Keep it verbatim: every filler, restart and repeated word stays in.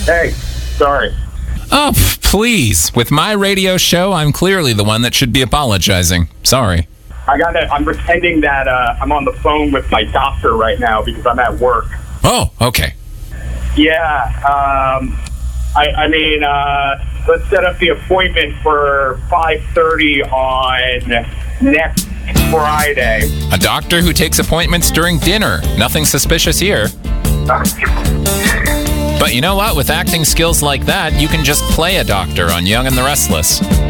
Hey, sorry. Oh, please. With my radio show, I'm clearly the one that should be apologizing. Sorry. I got I'm pretending that uh, I'm on the phone with my doctor right now because I'm at work. Oh, okay. Yeah. Um, I, I mean, uh, let's set up the appointment for five thirty on next Friday. A doctor who takes appointments during dinner. Nothing suspicious here. But you know what? With acting skills like that, you can just play a doctor on Young and the Restless.